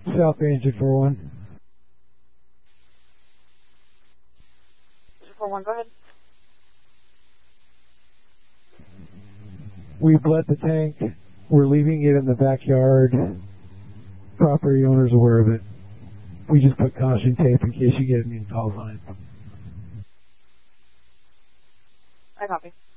South Engine 41. 41, go ahead. We've let the tank. We're leaving it in the backyard. Property owner's aware of it. We just put caution tape in case you get any calls on it. I copy.